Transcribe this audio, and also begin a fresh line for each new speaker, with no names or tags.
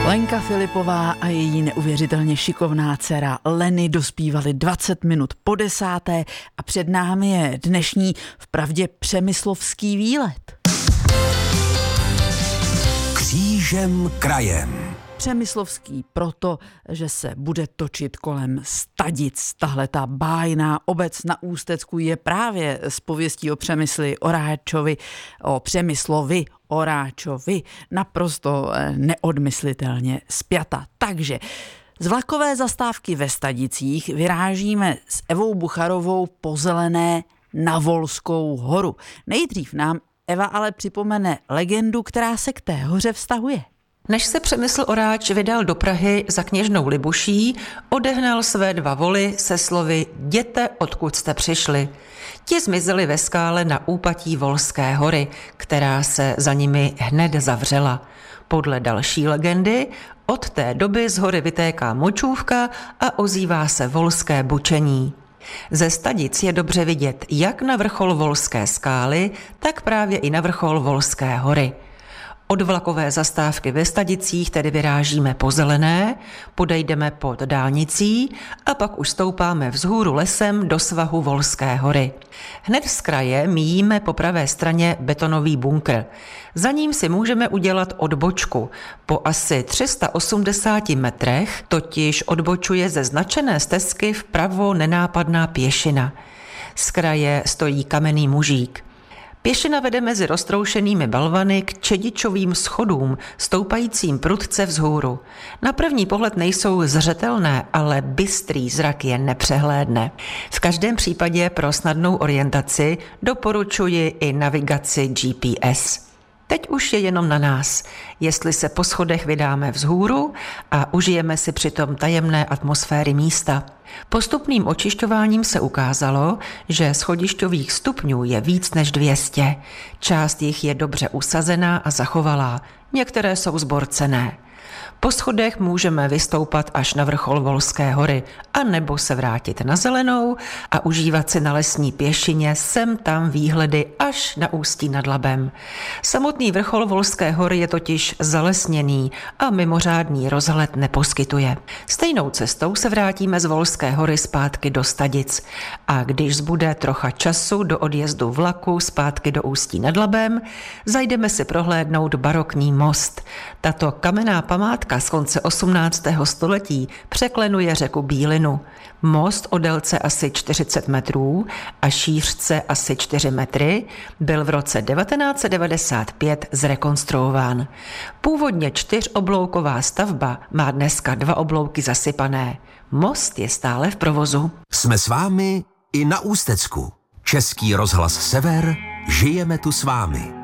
Lenka Filipová a její neuvěřitelně šikovná dcera Leny dospívali 20 minut po 10. a před námi je dnešní vpravdě přemyslovský výlet.
Křížem krajem.
Přemyslovský proto, že se bude točit kolem Stadic. Tahle ta bájná obec na Ústecku je právě z pověstí o Přemysli Oráčovi, o Přemyslovi Oráčovi naprosto neodmyslitelně spjata. Takže z vlakové zastávky ve Stadicích vyrážíme s Evou Bucharovou po Zelené na Volskou horu. Nejdřív nám Eva ale připomene legendu, která se k té hoře vztahuje.
Než se Přemysl Oráč vydal do Prahy za kněžnou Libuší, odehnal své 2 voly se slovy "Jděte, odkud jste přišli". Ti zmizeli ve skále na úpatí Volské hory, která se za nimi hned zavřela. Podle další legendy od té doby z hory vytéká močůvka a ozývá se volské bučení. Ze Stadic je dobře vidět jak na vrchol Volské skály, tak právě i na vrchol Volské hory. Od vlakové zastávky ve Stadicích tedy vyrážíme po Zelené, podejdeme pod dálnicí a pak už stoupáme vzhůru lesem do svahu Volské hory. Hned z kraje míjíme po pravé straně betonový bunkr. Za ním si můžeme udělat odbočku. Po asi 380 metrech totiž odbočuje ze značené stezky vpravo nenápadná pěšina. Z kraje stojí kamenný mužík. Pěšina vede mezi roztroušenými balvany k čedičovým schodům, stoupajícím prudce vzhůru. Na první pohled nejsou zřetelné, ale bystrý zrak je nepřehlédne. V každém případě pro snadnou orientaci doporučuji i navigaci GPS. Teď už je jenom na nás, jestli se po schodech vydáme vzhůru a užijeme si přitom tajemné atmosféry místa. Postupným očišťováním se ukázalo, že schodišťových stupňů je víc než 200. Část jich je dobře usazená a zachovalá, některé jsou zborcené. Po schodech můžeme vystoupat až na vrchol Volské hory a nebo se vrátit na Zelenou a užívat si na lesní pěšině sem tam výhledy až na Ústí nad Labem. Samotný vrchol Volské hory je totiž zalesněný a mimořádný rozhled neposkytuje. Stejnou cestou se vrátíme z Volské hory zpátky do Stadic a když zbude trocha času do odjezdu vlaku zpátky do Ústí nad Labem, zajdeme si prohlédnout barokní most. Tato kamenná památka z konce 18. století překlenuje řeku Bílinu. Most o délce asi 40 metrů a šířce asi 4 metry byl v roce 1995 zrekonstruován. Původně 4oblouková stavba má dneska 2 oblouky zasypané. Most je stále v provozu.
Jsme s vámi i na Ústecku. Český rozhlas Sever, žijeme tu s vámi.